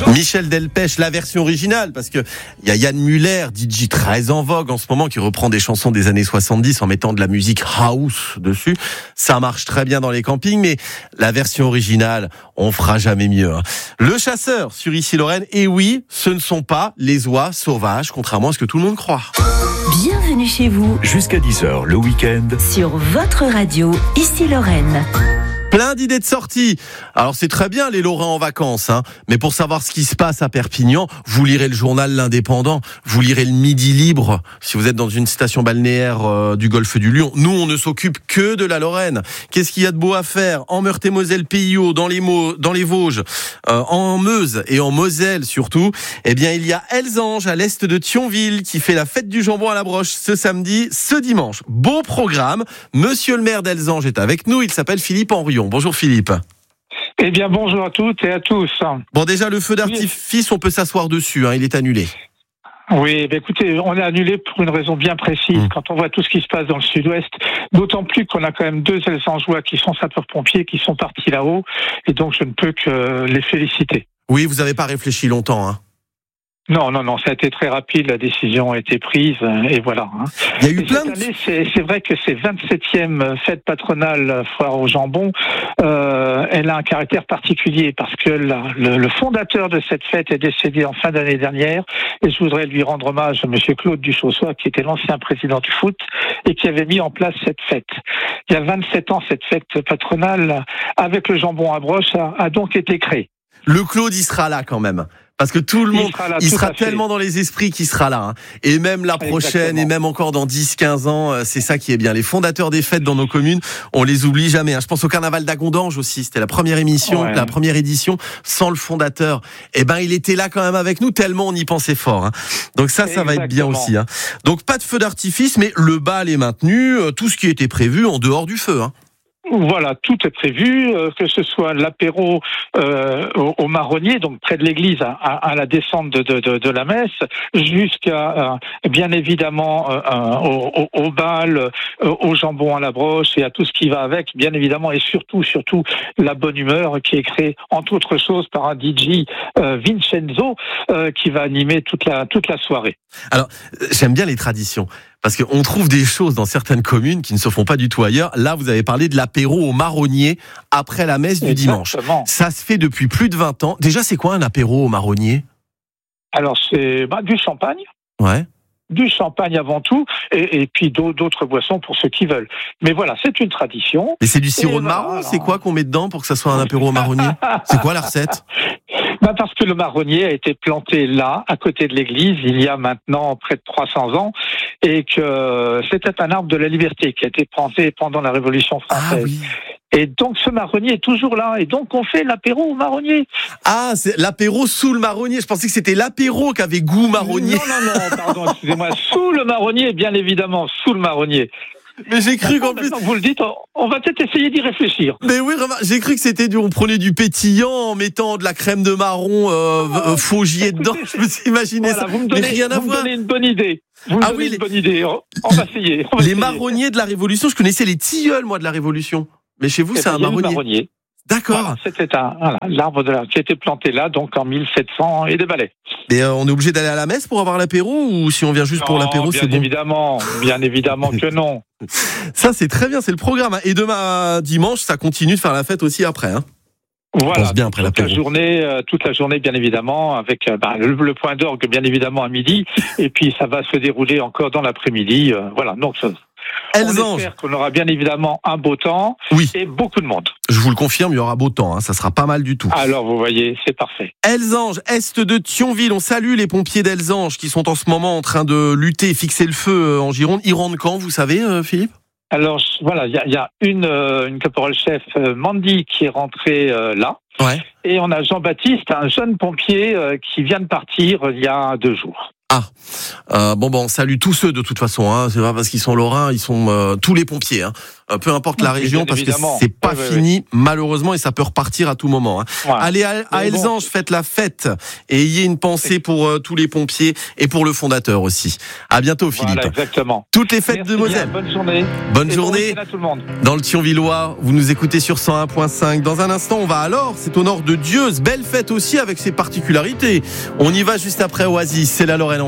Michel Delpech, la version originale, parce que il y a Yann Muller, DJ très en vogue en ce moment, qui reprend des chansons des années 70 en mettant de la musique house dessus. Ça marche très bien dans les campings, mais la version originale, on fera jamais mieux. Le Chasseur sur Ici Lorraine, et oui, ce ne sont pas les oies sauvages, contrairement à ce que tout le monde croit. Bienvenue chez vous. Jusqu'à 10h le week-end. Sur votre radio, Ici Lorraine. Plein d'idées de sortie. Alors c'est très bien les Lorrains en vacances, mais pour savoir ce qui se passe à Perpignan, vous lirez le journal L'Indépendant, vous lirez le Midi Libre, si vous êtes dans une station balnéaire du Golfe du Lion. Nous, on ne s'occupe que de la Lorraine. Qu'est-ce qu'il y a de beau à faire en Meurthe-et-Moselle, Pays Haut, dans les Vosges, en Meuse et en Moselle surtout? Eh bien, il y a Elzange à l'est de Thionville qui fait la fête du jambon à la broche ce samedi, ce dimanche. Beau programme. Monsieur le maire d'Elzange est avec nous. Il s'appelle Philippe Henrion. Bonjour Philippe. Eh bien, bonjour à toutes et à tous. Bon, déjà, le feu d'artifice, on peut s'asseoir dessus, il est annulé. Oui, écoutez, on est annulé pour une raison bien précise. Quand on voit tout ce qui se passe dans le sud-ouest, d'autant plus qu'on a quand même 2 Elzangeois qui sont sapeurs-pompiers, qui sont partis là-haut, et donc je ne peux que les féliciter. Oui, vous n'avez pas réfléchi longtemps, Non, ça a été très rapide, la décision a été prise, et voilà. Il y a eu plein cette année, c'est vrai que c'est 27e fête patronale foire au jambon, elle a un caractère particulier parce que le fondateur de cette fête est décédé en fin d'année dernière, et je voudrais lui rendre hommage à monsieur Claude Duchossois, qui était l'ancien président du foot et qui avait mis en place cette fête. Il y a 27 ans, cette fête patronale avec le jambon à broche a donc été créée. Le Claude, il sera là quand même. Parce que tout le monde, il sera tellement dans les esprits qu'il sera là. Et même la prochaine, et même encore dans 10-15 ans, c'est ça qui est bien. Les fondateurs des fêtes dans nos communes, on les oublie jamais. Je pense au carnaval d'Agondange aussi. C'était la première émission, la première édition, sans le fondateur. Eh ben, il était là quand même avec nous, tellement on y pensait fort. Donc ça va être bien aussi. Donc pas de feu d'artifice, mais le bal est maintenu, tout ce qui était prévu en dehors du feu. Voilà, tout est prévu, que ce soit l'apéro au Marronnier, donc près de l'église, à la descente de la messe, jusqu'à bien évidemment au bal, au jambon à la broche et à tout ce qui va avec, bien évidemment, et surtout la bonne humeur qui est créée, entre autres choses, par un DJ Vincenzo qui va animer toute la soirée. Alors, j'aime bien les traditions. Parce qu'on trouve des choses dans certaines communes qui ne se font pas du tout ailleurs. Là, vous avez parlé de l'apéro au Marronnier après la messe du dimanche. Ça se fait depuis plus de 20 ans. Déjà, c'est quoi un apéro au Marronnier ? Alors, c'est du champagne. Ouais. Du champagne avant tout, et puis d'autres boissons pour ceux qui veulent. Mais voilà, c'est une tradition. Et c'est du sirop de marron, c'est quoi qu'on met dedans pour que ça soit un apéro au Marronnier ? C'est quoi la recette ? Parce que le marronnier a été planté là, à côté de l'église, il y a maintenant près de 300 ans, et que c'était un arbre de la liberté qui a été planté pendant la Révolution française. Ah, oui. Et donc ce marronnier est toujours là, et donc on fait l'apéro au marronnier. Ah, c'est l'apéro sous le marronnier. Je pensais que c'était l'apéro qui avait goût marronnier. Non, pardon, excusez-moi. Sous le marronnier, bien évidemment, sous le marronnier. Mais j'ai cru qu'en plus... Vous le dites, on va peut-être essayer d'y réfléchir. Mais oui, j'ai cru que c'était on prenait du pétillant en mettant de la crème de marron faugier dedans. Je me suis imaginé ça. Vous me donnez une bonne idée. Une bonne idée. On va essayer. Les marronniers de la Révolution, je connaissais les tilleuls, moi, de la Révolution. Mais chez vous, c'est un marronnier. D'accord. Voilà, c'était l'arbre qui a été planté là, donc en 1700 et des balais. Et on est obligé d'aller à la messe pour avoir l'apéro, ou si on vient juste pour l'apéro, c'est bon ? Bien évidemment que non. Ça, c'est très bien, c'est le programme. Et demain, dimanche, ça continue de faire la fête aussi après. Voilà, bien après toute la journée, bien évidemment, avec le point d'orgue, bien évidemment, à midi. Et puis, ça va se dérouler encore dans l'après-midi. Voilà, donc on espère qu'on aura bien évidemment un beau temps et beaucoup de monde. Je vous le confirme, il y aura beau temps, ça sera pas mal du tout. Alors vous voyez, c'est parfait. Elzange, est de Thionville, on salue les pompiers d'Elzange qui sont en ce moment en train de lutter, fixer le feu en Gironde. Ils rentrent quand, vous savez, Philippe ? Alors voilà, il y a une caporal-chef, Mandy, qui est rentrée là. Ouais. Et on a Jean-Baptiste, un jeune pompier qui vient de partir il y a 2 jours. On salue tous ceux de toute façon, hein. C'est pas parce qu'ils sont lorrains, ils sont tous les pompiers, hein. Peu importe la région, parce que c'est pas fini, malheureusement, et ça peut repartir à tout moment, hein. Ouais. Allez à Elzange, faites la fête et ayez une pensée pour tous les pompiers et pour le fondateur aussi. À bientôt, Philippe. Voilà, exactement. Toutes les fêtes de Moselle. Bonne journée. Bonne journée. À tout le monde. Dans le Thionvillois, vous nous écoutez sur 101.5. Dans un instant, on va alors, c'est au nord de Dieuze. Belle fête aussi avec ses particularités. On y va juste après Oasis. C'est la Lorraine.